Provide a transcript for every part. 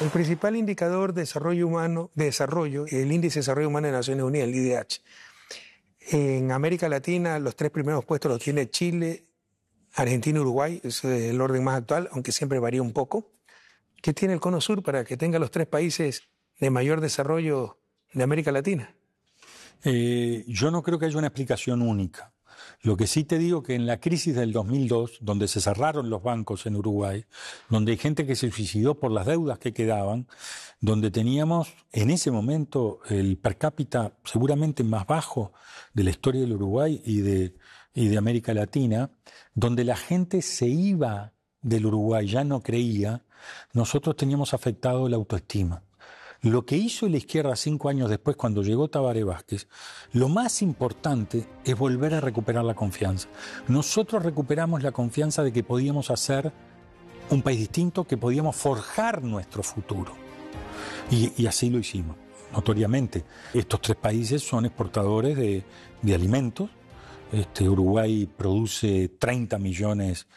El principal indicador de desarrollo humano, el Índice de Desarrollo Humano de Naciones Unidas, el IDH. En América Latina, los 3 primeros puestos los tiene Chile, Argentina y Uruguay, eso es el orden más actual, aunque siempre varía un poco. ¿Qué tiene el Cono Sur para que tenga los 3 países de mayor desarrollo de América Latina? Yo no creo que haya una explicación única. Lo que sí te digo que en la crisis del 2002, donde se cerraron los bancos en Uruguay, donde hay gente que se suicidó por las deudas que quedaban, donde teníamos en ese momento el per cápita seguramente más bajo de la historia del Uruguay y de América Latina, donde la gente se iba del Uruguay, ya no creía, nosotros teníamos afectado la autoestima. Lo que hizo la izquierda 5 años después, cuando llegó Tabaré Vázquez, lo más importante es volver a recuperar la confianza. Nosotros recuperamos la confianza de que podíamos hacer un país distinto, que podíamos forjar nuestro futuro. Y así lo hicimos, notoriamente. Estos 3 países son exportadores de alimentos. Uruguay produce 30 millones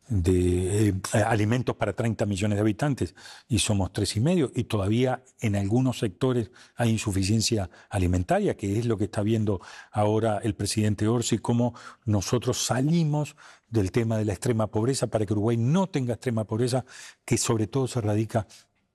de alimentos para 30 millones de habitantes y somos 3,5, y todavía en algunos sectores hay insuficiencia alimentaria, que es lo que está viendo ahora el presidente Orsi, cómo nosotros salimos del tema de la extrema pobreza para que Uruguay no tenga extrema pobreza, que sobre todo se radica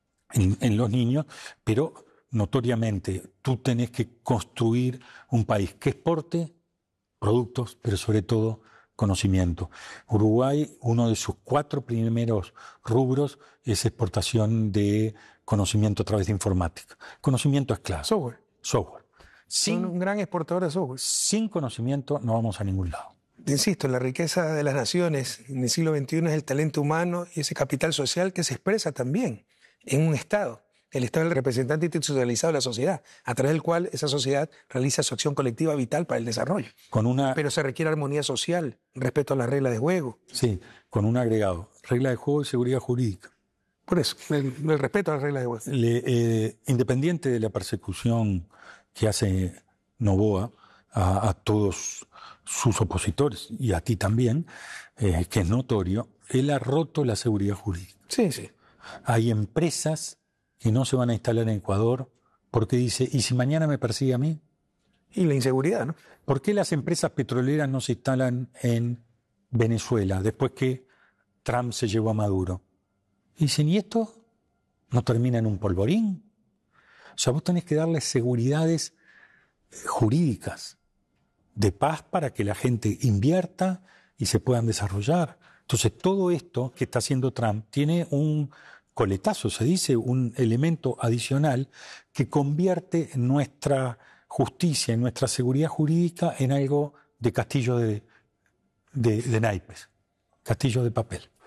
en los niños, pero notoriamente tú tenés que construir un país que exporte productos, pero sobre todo conocimiento. Uruguay, uno de sus 4 primeros rubros es exportación de conocimiento a través de informática. Conocimiento es clave. Software. Son un gran exportador de software. Sin conocimiento no vamos a ningún lado. Insisto, la riqueza de las naciones en el siglo XXI es el talento humano y ese capital social que se expresa también en un Estado. El Estado es el representante institucionalizado de la sociedad, a través del cual esa sociedad realiza su acción colectiva vital para el desarrollo. Pero se requiere armonía social, respeto a las reglas de juego. Sí, con un agregado, regla de juego y seguridad jurídica. Por eso, el respeto a las reglas de juego. Independiente de la persecución que hace Noboa a todos sus opositores, y a ti también, que es notorio, él ha roto la seguridad jurídica. Sí, sí. Hay empresas que no se van a instalar en Ecuador porque dice, ¿y si mañana me persigue a mí? Y la inseguridad, ¿no? ¿Por qué las empresas petroleras no se instalan en Venezuela después que Trump se llevó a Maduro? Y dicen, ¿y esto no termina en un polvorín? O sea, vos tenés que darles seguridades jurídicas de paz para que la gente invierta y se puedan desarrollar. Entonces, todo esto que está haciendo Trump tiene un coletazo, se dice, un elemento adicional que convierte nuestra justicia y nuestra seguridad jurídica en algo de castillo de naipes, castillo de papel.